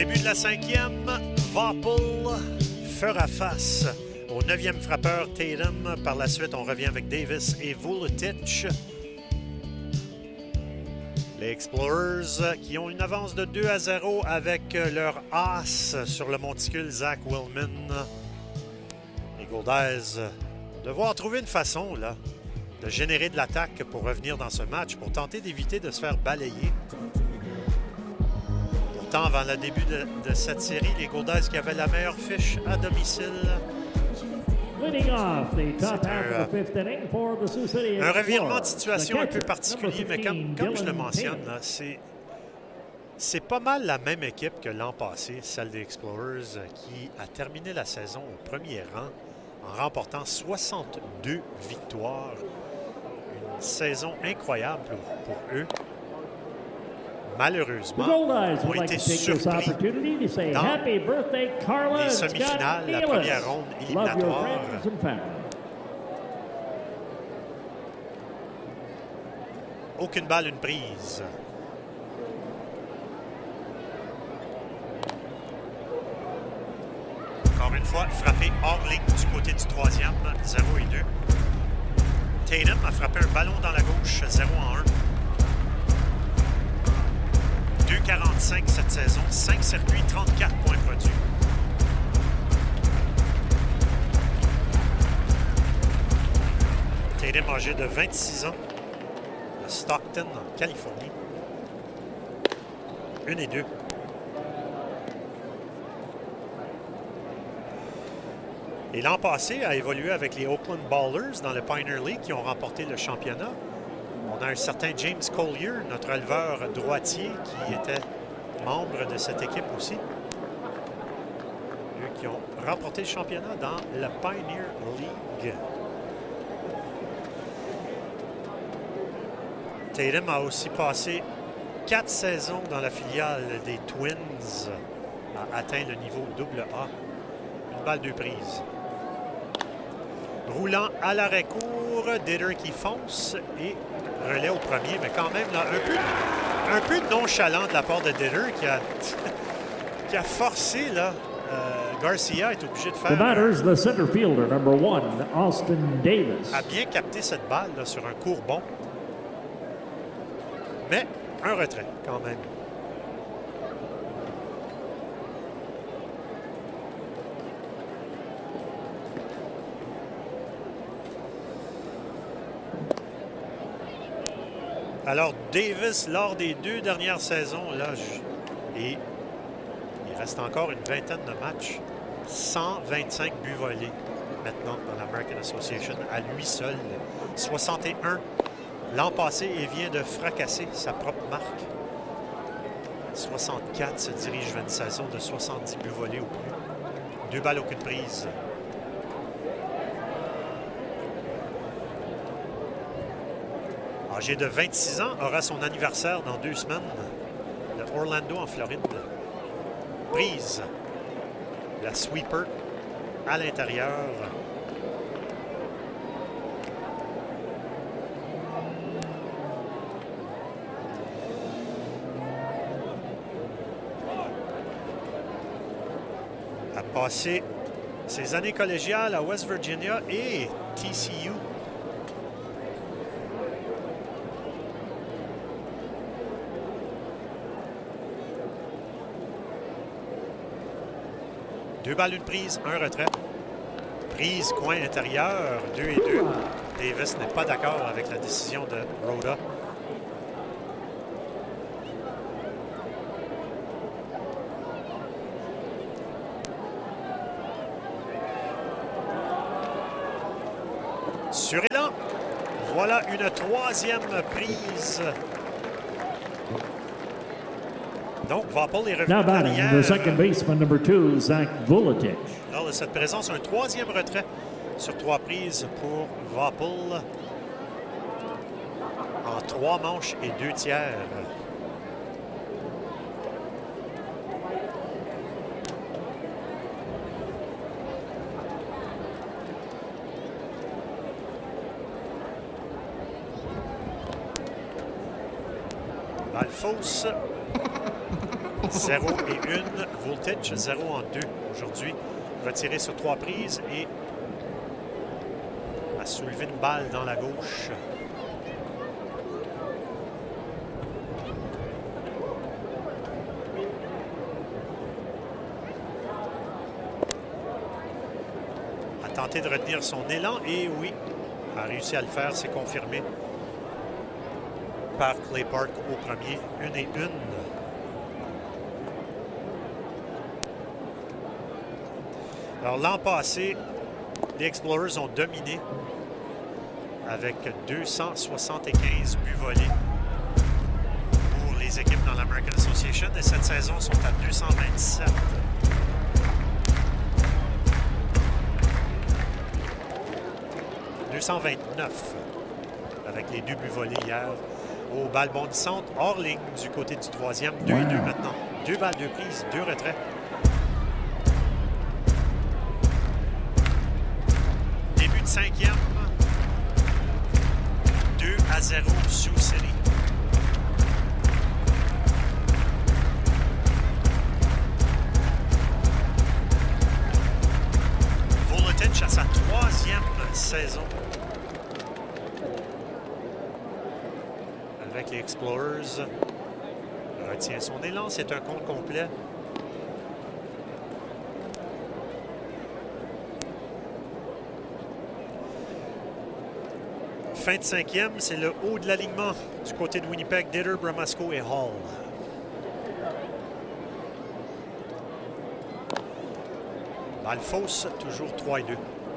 Début de la 5e, Vapul fera face au 9e frappeur Tatum. Par la suite, on revient avec Davis et Vuletic. Les Explorers qui ont une avance de 2-0 avec leur as sur le monticule, Zach Willman. Les Goldeyes devoir trouver une façon là, de générer de l'attaque pour revenir dans ce match, pour tenter d'éviter de se faire balayer. Pourtant, avant le début de cette série, les Goldeyes qui avaient la meilleure fiche à domicile. Un revirement de situation un peu particulier, mais comme je le mentionne, c'est pas mal la même équipe que l'an passé, celle des Explorers, qui a terminé la saison au premier rang en remportant 62 victoires. Une saison incroyable pour eux. Malheureusement, ont été surpris dans les semi-finales, la première ronde éliminatoire. Aucune balle, une prise. Encore une fois, frappé hors ligne du côté du troisième, 0 et 2. Tatum a frappé un ballon dans la gauche, 0 en 1. 2,45 cette saison, 5 circuits, 34 points produits. Tatum, âgé de 26 ans, de Stockton, en Californie. 1 et 2. Et l'an passé, a évolué avec les Oakland Ballers dans le Pioneer League qui ont remporté le championnat. On a un certain James Collier, notre éleveur droitier, qui était membre de cette équipe aussi. Eux qui ont remporté le championnat dans le Pioneer League. Tatum a aussi passé 4 saisons dans la filiale des Twins, a atteint le niveau AA. Une balle, 2 prises. Roulant à l'arrêt-court, Ditter qui fonce et relais au premier, mais quand même là, un peu nonchalant de la part de Ditter qui a forcé là, Garcia est obligé de faire. The batters, the center fielder, number 1, Austin Davis. A bien capté cette balle là, sur un court bond. Mais un retrait quand même. Alors, Davis, lors des 2 dernières saisons, là, et il reste encore une vingtaine de matchs, 125 buts volés maintenant dans l'American Association, à lui seul, 61 l'an passé, et vient de fracasser sa propre marque. 64 se dirige vers une saison de 70 buts volés au plus. 2 balles, aucune prise. Âgé de 26 ans, aura son anniversaire dans 2 semaines. De Orlando, en Floride. Prise. La sweeper à l'intérieur. A passé ses années collégiales à West Virginia et TCU. Deux balles, une prise, un retrait. Prise, coin intérieur, 2 et 2. Davis n'est pas d'accord avec la décision de Rhoda. Sur élan, voilà une 3e prise. Donc, Vapul est revenu Now en batting, arrière. the second baseman, number 2, Zach Vuletic. Lors de cette présence, un 3e retrait sur 3 prises pour Vapul. En 3 manches et 2 tiers. Balle fausse. 0 et 1. Voltage, 0 en 2 aujourd'hui. Retiré sur 3 prises et a soulevé une balle dans la gauche. A tenté de retenir son élan et oui, a réussi à le faire, c'est confirmé par Clay Park au premier. 1 et 1. Alors l'an passé, les Explorers ont dominé avec 275 buts volés pour les équipes dans l'American Association et cette saison sont à 227. « 229 avec les 2 buts volés hier aux balles bondissantes hors ligne du côté du troisième. 2 et 2 maintenant. 2 balles, 2 prises, 2 retraits. Début de cinquième. 2 à 0 Sioux City. Voltage à sa 3e saison avec les Explorers. Retient son élan, c'est un compte complet. Fin de cinquième, c'est le haut de l'alignement du côté de Winnipeg, Dieter, Bramasco et Hall. Balle fausse, toujours 3 et 2.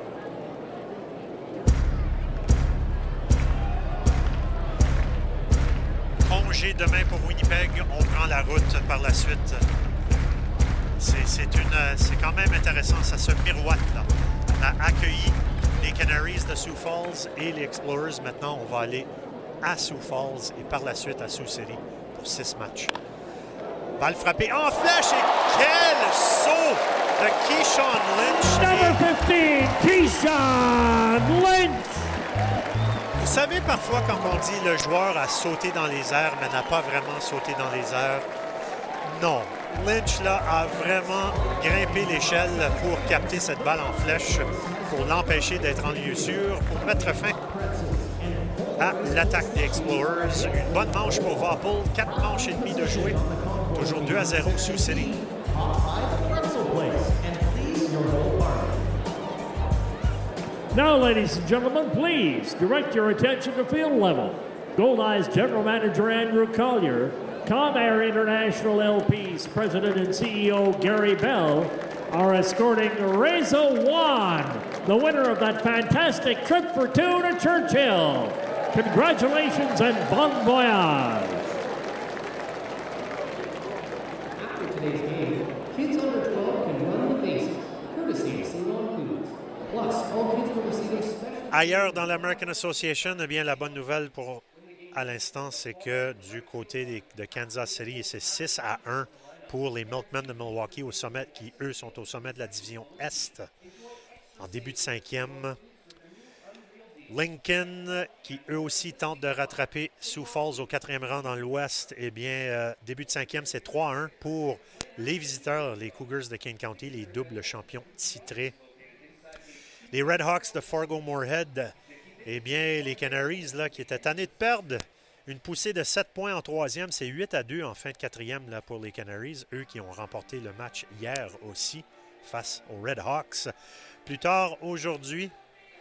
Congé demain pour Winnipeg. On prend la route par la suite. C'est quand même intéressant. Ça se miroite là. On a accueilli les Canaries de Sioux Falls et les Explorers. Maintenant, on va aller à Sioux Falls et par la suite à Sioux City pour 6 matchs. Balle frappée en flèche et quel saut de Keyshawn Lynch. Number 15, Keyshawn Lynch. Vous savez, parfois, quand on dit le joueur a sauté dans les airs, mais n'a pas vraiment sauté dans les airs, non. Lynch, là, a vraiment grimpé l'échelle pour capter cette balle en flèche, pour l'empêcher d'être en lieu sûr, pour mettre fin à l'attaque des Explorers. Une bonne manche pour Vapple, 4 manches et demie de jouer. Toujours 2 à 0 Sioux City. Now, ladies and gentlemen, please direct your attention to field level. Goldeye's General Manager Andrew Collier, Comair International LP's President and CEO Gary Bell are escorting Reza Wan, the winner of that fantastic trip for 2 to Churchill. Congratulations and bon voyage. After today's game, kids under 12 can run the bases, courtesy of Ceylon Foods. Plus, all kids will receive a special... Ailleurs dans l'American Association, eh bien, la bonne nouvelle pour à l'instant, c'est que du côté de Kansas City, c'est 6 à 1 pour les Milkmen de Milwaukee au sommet, qui, eux, sont au sommet de la division Est. En début de cinquième, Lincoln, qui eux aussi tentent de rattraper Sioux Falls au 4e rang dans l'Ouest, eh bien, début de cinquième, c'est 3 à 1 pour les visiteurs, les Cougars de King County, les doubles champions titrés. Les Red Hawks de Fargo-Moorhead, eh bien, les Canaries, là, qui étaient tannés de perdre, une poussée de 7 points en troisième, c'est 8 à 2 en fin de quatrième là, pour les Canaries, eux qui ont remporté le match hier aussi face aux Red Hawks. Plus tard aujourd'hui,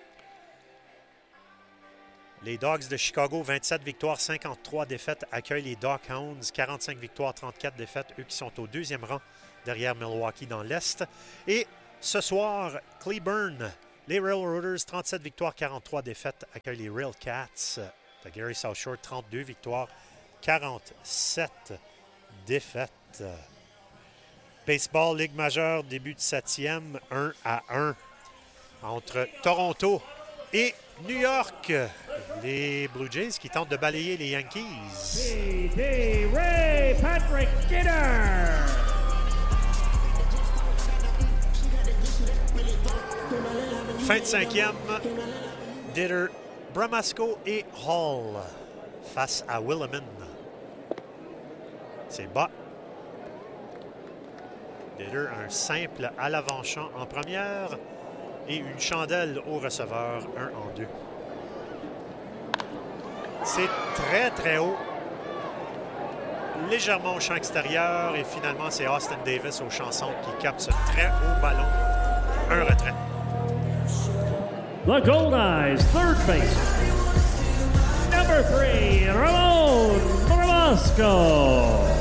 les Dogs de Chicago, 27 victoires, 53 défaites, accueillent les Dockhounds, 45 victoires, 34 défaites, eux qui sont au 2e rang derrière Milwaukee dans l'Est. Et ce soir, Cleburne, les Railroaders, 37 victoires, 43 défaites, accueillent les Railcats de Gary South Shore, 32 victoires, 47 défaites. Baseball, Ligue majeure, début de 7e, 1 à 1 entre Toronto et New York. Les Blue Jays qui tentent de balayer les Yankees. D.D. Ray Patrick Skinner. Fin de cinquième, Dieter, Bramasco et Hall face à Williman. C'est bas. McDader. Un simple à l'avant-champ en première et une chandelle au receveur, 1 en 2. C'est très, très haut. Légèrement au champ extérieur et finalement, c'est Austin Davis au champ centre qui capte ce très haut ballon. Un retrait. The Goldeyes, third base. Number 3, Ramon Brabasco.